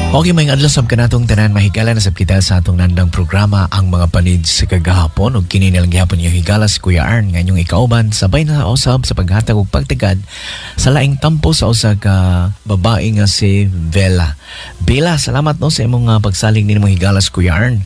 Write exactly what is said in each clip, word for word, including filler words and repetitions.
Okay, may adlaw sab kanatong tanan mahigala na sab kita sa atong nandang programa ang mga panid sa kagahapon ug kini nilang gihapon yung higala si Kuya Arn ngayong ikauban sabay na usab sa paghatag ug pagtagad sa laing tampo sa usa ka babae nga si Bella. Bella, salamat no sa imong uh, pagsalig ni mong higala si Kuya Arn.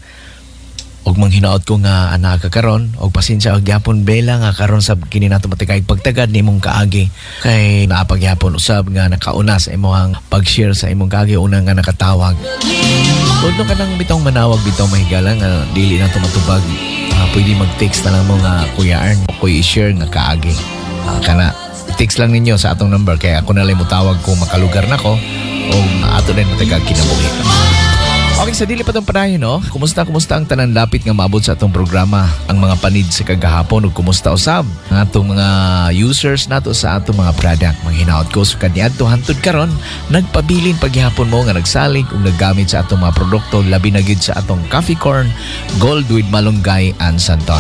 Og manghinaot ko nga ana ka karon og pasensya og gyapon Bella nga karon sa kini nato matikay pagtagad nimong kaagi kay naapagyapon usab nga nakauna sa imong pag-share sa imong kaagi una nga nakatawag. Tudlo ka nang bitong manawag bitaw mahigala nga dili na tumatubag. Uh, pwede mag-text na lang mo nga Kuya Arn o kuy i-share nga kaagi. Uh, kana text lang ninyo sa atong number kaya ako na lang mo tawag kung makalugar nako o ato din matigag kinabuhi. Okay, sa dili pa itong panahin, no? Kumusta, kumusta ang tanan lapit nga maabot sa atong programa? Ang mga panid sa kagahapon o kumusta usab? Ang atong mga users nato sa atong mga product. Manghinaot ko sa kaniadto hantud karon nagpabilin paghihapon mo nga nagsalig o naggamit sa atong mga produkto labi na gid sa atong coffee corn, gold with malunggay and santon.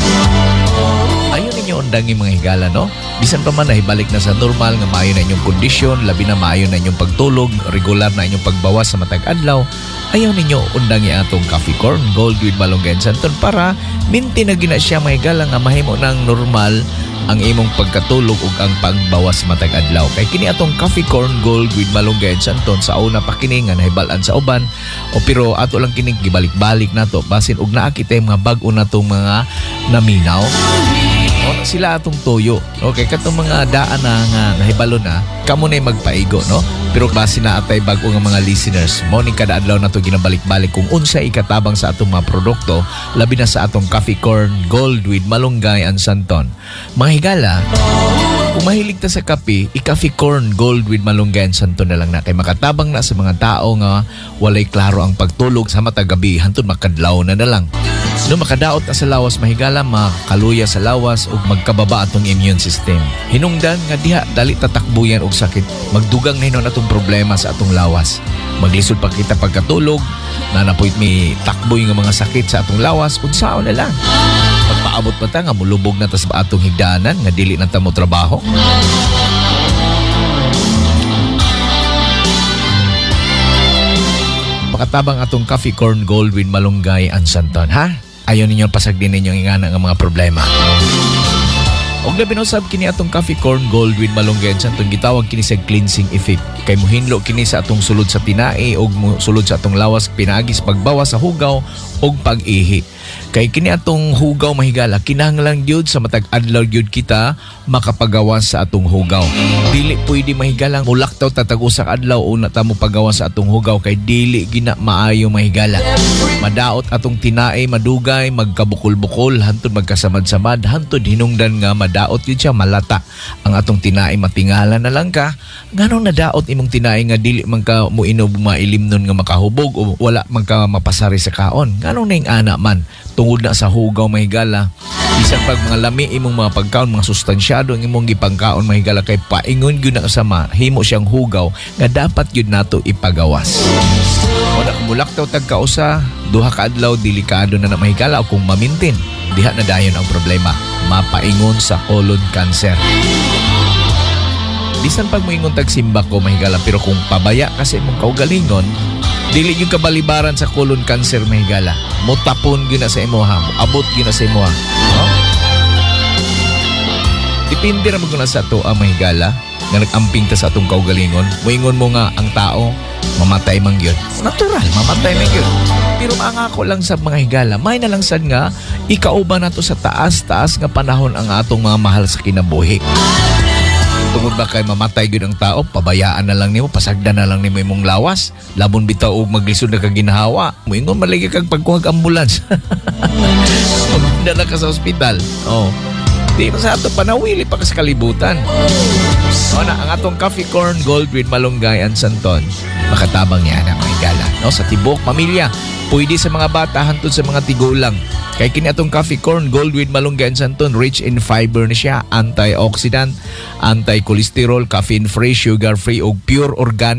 Ayun ninyo undang yung mga higala, no? Bisan pa man nahibalik na sa normal nga maayo na inyong kondisyon, labi na maayo na inyong pagtulog, regular na inyong pagbawas sa matag adlaw. Ayaw ninyo undang yung atong coffee corn, gold with malunggay and santon para minti na gina siya mga higala nga mahimo ng normal ang imong pagkatulog ug ang pagbawas sa matag adlaw. Kay kini atong coffee corn, gold with malunggay and santon sa una pa kini nga nahibalan sa uban o pero ato lang kini gibalik-balik nato basin ug naa kita mga bag-o natong mga naminaw. O, sila atong toyo. Okay, katong mga daan na nga nahibalo na, kamo na magpaigo, no? Pero base na atay bago nga mga listeners, mo ni kada adlaw na to ginabalik-balik kung unsa ikatabang sa atong mga produkto, labi na sa atong coffee corn, gold with malunggay and santon. Mga higala, kung mahilig ta sa kape, i-coffee corn, gold with malunggay and santon na lang na kay makatabang na sa mga tao nga walay klaro ang pagtulog sa matag gabi, hantod makadlaw na na lang. No makadaot na sa lawas mahigala, makaluya sa lawas ug magkababa atong immune system. Hinungdan nga diha dali tatakbuyan og sakit. Magdugang na hinon atong problema sa atong lawas. Maglisod pa kita pagkatulog, nanapoy mi takboy nga mga sakit sa atong lawas, unsaon na lang. Pagpaabot pa ta nga mulubog na ta sa atong higdanan nga dili na ta mo trabaho. Makatabang atong coffee corn, gold with malunggay and santon, ha? Ayaw ninyo pasagdin ninyo ingana nga mga problema. Og labi na usab kini atong coffee corn, gold with malunggay and santon gitawag kini sa cleansing effect. Kay muhinlo kini sa atong sulod sa tinai og sulod sa atong lawas pinagis pagbawas sa hugaw og pag-ihi. Kay kini atong hugaw mahigala kinahanglan gyud sa matag adlaw gyud kita makapagawas sa atong hugaw. Dili pwede mahigalang mulaktaw tatag usa ka adlaw una ta mo pagawas sa atong hugaw kay dili gina maayo mahigala. Madaot atong tinai madugay magkabukol-bukol hantod magkasamad-samad hantod hinungdan nga madaot gyud siya malata. Ang atong tinai matingala na lang ka nganong nadaot imong tinai nga dili man ka muinom mailim nun nga makahubog o wala man ka mapasari sa kaon. Nganong ning ana man tungod na sa hugaw mahigala bisan pag mga lami imong mga pagkaon mga sustansyado ang imong gipangkaon mahigala kay paingon gyud na kasama himo siyang hugaw nga dapat gyud nato ipagawas. Wala kumulaktaw tag kausa duha ka adlaw delikado na na mahigala o kung mamintin diha na dayon ang problema mapaingon sa colon cancer. Bisan pag moingon tag simba ko mahigala pero kung pabaya kasi imong kaugalingon dili yung kabalibaran sa colon cancer mahigala. Mutapon gyud na sa imuha, abot gyud na sa imuha. No? Depende ra maguna sa ato ang mahigala nga nag-amping ta sa atong kaugalingon. Moingon mo nga ang tao mamatay man gyud. Natural, mamatay man gyud. Pero maangako lang sa mga higala, may na lang sad nga ikauban nato sa taas-taas nga panahon ang atong mga mahal sa kinabuhi. Tungod ba kay mamatay gyud ang tao, pabayaan na lang nimo, pasagdan na lang nimo imong lawas. Labon bitaw og maglisod na kag ginhawa. Moingon malagi kag pagkuhag ambulance. Magda na ka sa ospital. Oh. Di pa sa ato panawili pa kas kalibutan. O na, ang atong coffee corn, gold with malunggay and santon. Makatabang yan ang mga higala. No? Sa tibok, pamilya. Pwede sa mga bata, hantod sa mga tigulang. Kaya kini atong coffee corn, gold with malunggay and santon, rich in fiber na siya, antioxidant, anti-cholesterol, caffeine-free, sugar-free, o pure organic